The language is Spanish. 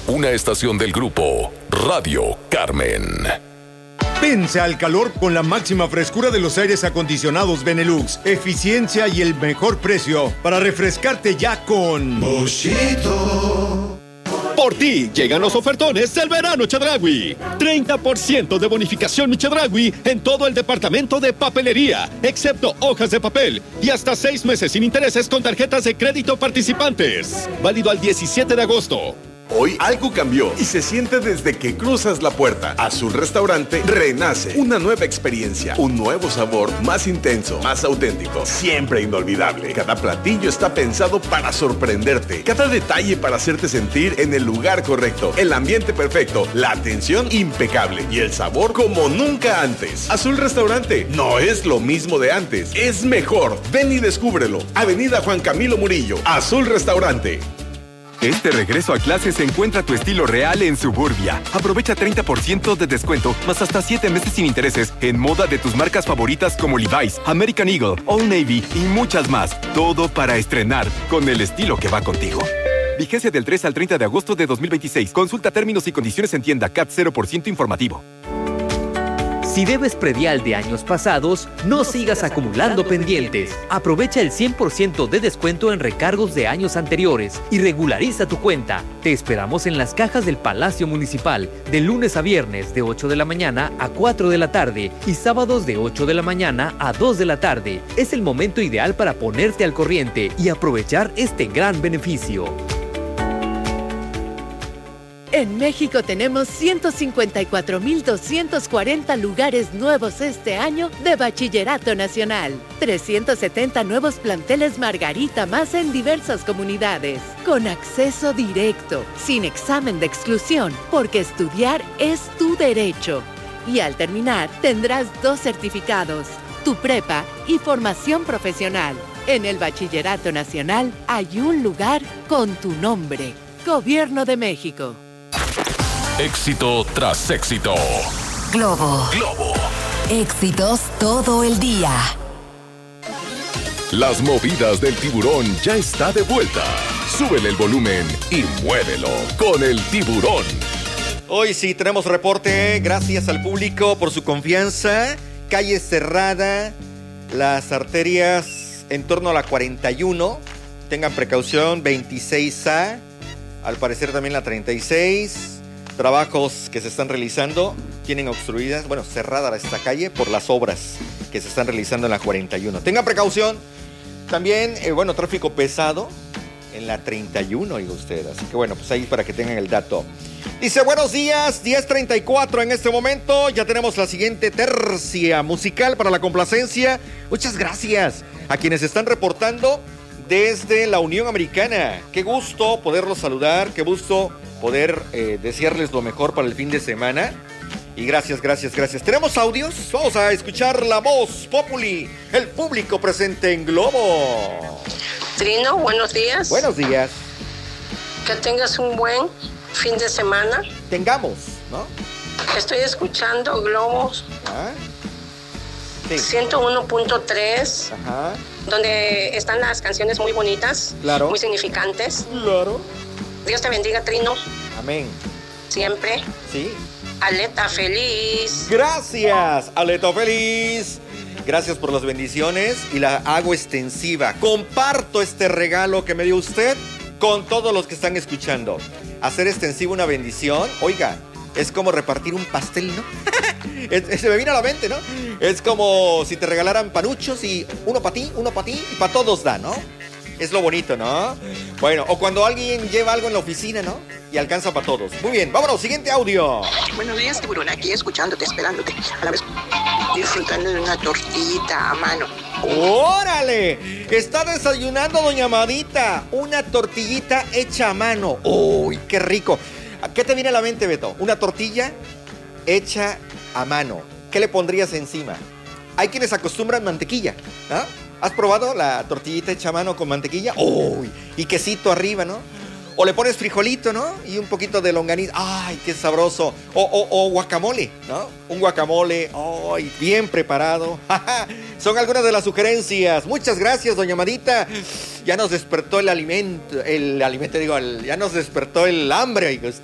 una estación del grupo Radio Carmen. Vence al calor con la máxima frescura de los aires acondicionados Benelux. Eficiencia y el mejor precio para refrescarte ya con Boschito. Por ti llegan los ofertones del verano Chedraui. 30% de bonificación Chedraui en todo el departamento de papelería, excepto hojas de papel, y hasta 6 meses sin intereses con tarjetas de crédito participantes. Válido al 17 de agosto. Hoy algo cambió y se siente desde que cruzas la puerta. Azul Restaurante renace. Una nueva experiencia, un nuevo sabor, más intenso, más auténtico, siempre inolvidable. Cada platillo está pensado para sorprenderte. Cada detalle para hacerte sentir en el lugar correcto. El ambiente perfecto, la atención impecable y el sabor como nunca antes. Azul Restaurante no es lo mismo de antes, es mejor. Ven y descúbrelo. Avenida Juan Camilo Murillo. Azul Restaurante. Este regreso a clases encuentra tu estilo real en Suburbia. Aprovecha 30% de descuento, más hasta 7 meses sin intereses en moda de tus marcas favoritas como Levi's, American Eagle, Old Navy y muchas más. Todo para estrenar con el estilo que va contigo. Vigencia del 3 al 30 de agosto de 2026. Consulta términos y condiciones en tienda. CAT 0% informativo. Si debes predial de años pasados, no sigas acumulando pendientes. Aprovecha el 100% de descuento en recargos de años anteriores y regulariza tu cuenta. Te esperamos en las cajas del Palacio Municipal de lunes a viernes de 8 de la mañana a 4 de la tarde y sábados de 8 de la mañana a 2 de la tarde. Es el momento ideal para ponerte al corriente y aprovechar este gran beneficio. En México tenemos 154,240 lugares nuevos este año de Bachillerato Nacional. 370 nuevos planteles Margarita más en diversas comunidades. Con acceso directo, sin examen de exclusión, porque estudiar es tu derecho. Y al terminar, tendrás 2 certificados, tu prepa y formación profesional. En el Bachillerato Nacional hay un lugar con tu nombre. Gobierno de México. Éxito tras éxito. Globo. Éxitos todo el día. Las movidas del tiburón ya está de vuelta. Súbele el volumen y muévelo con el tiburón. Hoy sí tenemos reporte. Gracias al público por su confianza. Calle cerrada. Las arterias en torno a la 41. Tengan precaución. 26A. Al parecer también la 36. Trabajos que se están realizando, tienen obstruidas, cerrada esta calle por las obras que se están realizando en la 41. Tengan precaución. También, tráfico pesado en la 31, oiga usted. Así que pues ahí para que tengan el dato. Dice, buenos días, 10:34 en este momento. Ya tenemos la siguiente tercia musical para la complacencia. Muchas gracias a quienes están reportando desde la Unión Americana. Qué gusto poderlos saludar, qué gusto poder desearles lo mejor para el fin de semana. Y gracias. ¿Tenemos audios? Vamos a escuchar la voz Populi, el público presente en Globo. Trino, buenos días. Buenos días. Que tengas un buen fin de semana. Tengamos, ¿no? Estoy escuchando Globo. Sí. 101.3. Ajá. Donde están las canciones muy bonitas. Claro. Muy significantes. Claro. Dios te bendiga, Trino. Amén. Siempre. Sí. Aleta feliz. Gracias, Aleta feliz. Gracias por las bendiciones y la hago extensiva. Comparto este regalo que me dio usted con todos los que están escuchando. Hacer extensiva una bendición, oiga, es como repartir un pastel, ¿no? Se me vino a la mente, ¿no? Es como si te regalaran panuchos y uno para ti y para todos da, ¿no? Es lo bonito, ¿no? Bueno, o cuando alguien lleva algo en la oficina, ¿no? Y alcanza para todos. Muy bien, vámonos, siguiente audio. Buenos días, tiburón, aquí escuchándote, esperándote. A la vez disfrutando de una tortillita a mano. ¡Órale! Está desayunando doña Amadita. Una tortillita hecha a mano. ¡Uy, qué rico! ¿Qué te viene a la mente, Beto? Una tortilla hecha a mano. ¿Qué le pondrías encima? Hay quienes acostumbran mantequilla, ¿no? ¿Has probado la tortillita hecha a mano con mantequilla? ¡Uy! Y quesito arriba, ¿no? O le pones frijolito, ¿no? Y un poquito de longaniza. ¡Ay, qué sabroso! O guacamole, ¿no? Un guacamole, ¡ay! Bien preparado. Son algunas de las sugerencias. Muchas gracias, doña Amadita. Ya nos despertó ya nos despertó el hambre, oiga usted.